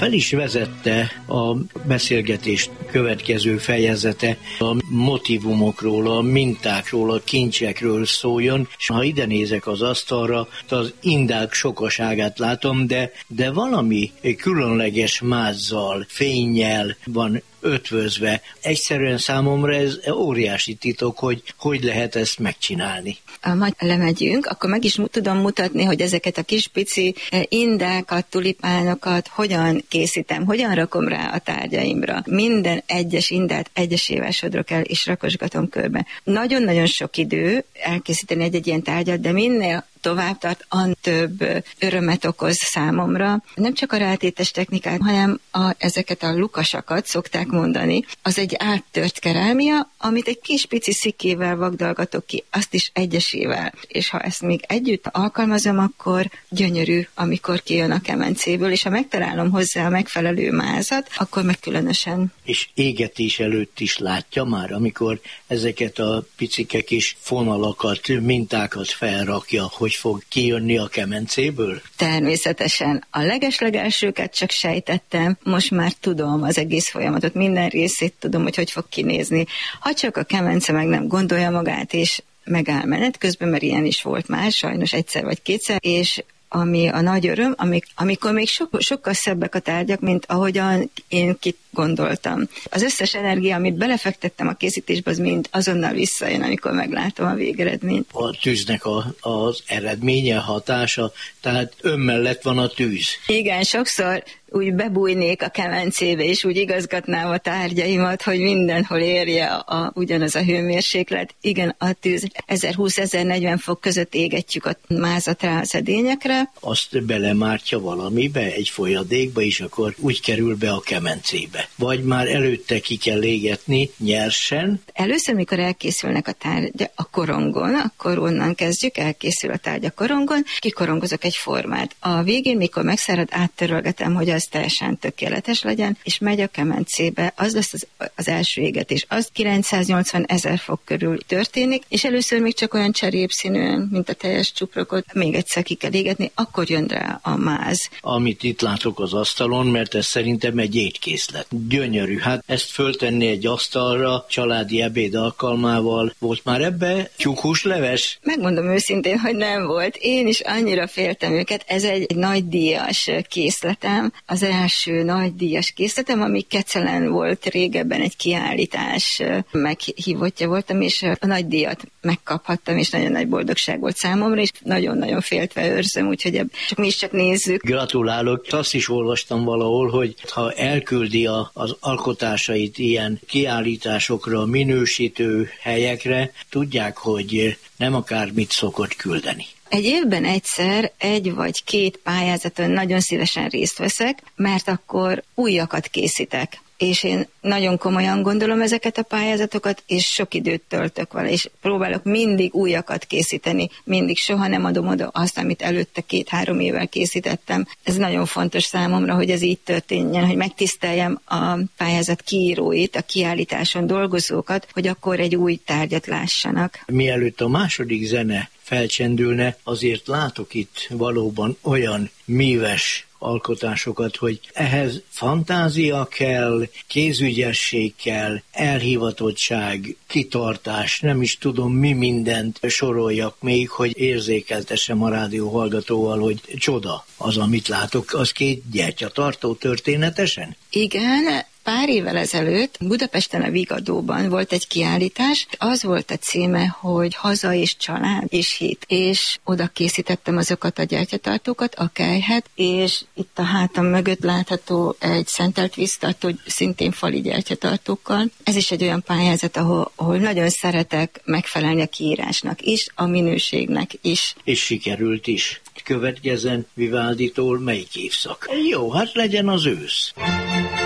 fel is vezette a beszélgetést következő fejezete, a motívumokról, a mintákról, a kincsekről szóljon, és ha ide nézek az asztalra, az indák sokaságát látom, de valami különleges mázzal, fénnyel van ötvözve. Egyszerűen számomra ez óriási titok, hogy lehet ezt megcsinálni. Majd lemegyünk, akkor meg is tudom mutatni, hogy ezeket a kis pici indákat, tulipánokat hogyan készítem, hogyan rakom rá a tárgyaimra. Minden egyes indát egyesével sodrok el, és rakosgatom körbe. Nagyon-nagyon sok idő elkészíteni egy ilyen tárgyat, de minél tovább tart, annál több örömet okoz számomra. Nem csak a rátétes technikát, hanem ezeket a lukasakat szokták mondani. Az egy áttört kerámia, amit egy kis pici szikével vagdalgatok ki, azt is egyesével. És ha ezt még együtt alkalmazom, akkor gyönyörű, amikor kijön a kemencéből, és ha megtalálom hozzá a megfelelő mázat, akkor meg különösen. És égetés előtt is látja már, amikor ezeket a picike kis fonalakat, mintákat felrakja, hogy fog kijönni a kemencéből? Természetesen. A legeslegelsőket csak sejtettem, most már tudom az egész folyamatot, minden részét tudom, hogy fog kinézni. Ha csak a kemence meg nem gondolja magát, és megáll menet közben, mert ilyen is volt már, sajnos egyszer vagy kétszer, és ami a nagy öröm, amikor még sokkal szebbek a tárgyak, mint ahogyan én gondoltam. Az összes energia, amit belefektettem a készítésbe, az mind azonnal visszajön, amikor meglátom a végeredményt. A tűznek az eredménye, hatása, tehát ön mellett van a tűz. Igen, sokszor úgy bebújnék a kemencébe, és úgy igazgatnám a tárgyaimat, hogy mindenhol érje ugyanaz a hőmérséklet. Igen, a tűz 1020-1040 fok között égetjük a mázat rá az edényekre. Azt belemártja valamibe, egy folyadékba, és akkor úgy kerül be a kemencébe. Vagy már előtte ki kell égetni nyersen? Először, mikor elkészülnek a tárgya a korongon, akkor onnan kezdjük, elkészül a tárgya korongon, kikorongozok egy formát. A végén, mikor megszárad, áttörölgetem, hogy az teljesen tökéletes legyen, és megy a kemencébe. Az lesz az első égetés. Az 980 000 fok körül történik, és először még csak olyan cserépszínűen, mint a teljes csuprokot, még egyszer ki kell égetni, akkor jön rá a máz. Amit itt látok az asztalon, mert ez szerintem egy étkészlet. Gyönyörű. Hát ezt föltenni egy asztalra, családi ebéd alkalmával. Volt már ebbe tyúkhúsleves? Megmondom őszintén, hogy nem volt. Én is annyira féltem őket. Ez egy nagydíjas készletem. Az első nagydíjas készletem, ami Kecelen volt régebben egy kiállítás meghívottja voltam, és a nagydíjat megkaphattam, és nagyon nagy boldogság volt számomra, és nagyon-nagyon féltve őrzöm, úgyhogy mi is csak nézzük. Gratulálok. Azt is olvastam valahol, hogy ha elküldi az alkotásait ilyen kiállításokra, minősítő helyekre, tudják, hogy nem akármit szokott küldeni. Egy évben egyszer egy vagy két pályázaton nagyon szívesen részt veszek, mert akkor újakat készítek. És én nagyon komolyan gondolom ezeket a pályázatokat, és sok időt töltök vele, és próbálok mindig újakat készíteni, mindig soha nem adom oda azt, amit előtte 2-3 évvel készítettem. Ez nagyon fontos számomra, hogy ez így történjen, hogy megtiszteljem a pályázat kiíróit, a kiállításon dolgozókat, hogy akkor egy új tárgyat lássanak. Mielőtt a második zene felcsendülne, azért látok itt valóban olyan míves alkotásokat, hogy ehhez fantázia kell, kézügyesség kell, elhivatottság, kitartás, nem is tudom mi mindent soroljak még, hogy érzékeltessem a rádió hallgatóval, hogy csoda az, amit látok, az 2 gyertyatartó történetesen? Igen, pár évvel ezelőtt Budapesten a Vigadóban volt egy kiállítás, az volt a címe, hogy Haza és család és hit, és oda készítettem azokat a gyertyatartókat, a kelyhet, és itt a hátam mögött látható egy szentelt víztartó, szintén fali gyertyatartókkal. Ez is egy olyan pályázat, ahol nagyon szeretek megfelelni a kiírásnak is, a minőségnek is. És sikerült is. Következzen Vivalditól melyik évszak? Jó, hát legyen az ősz.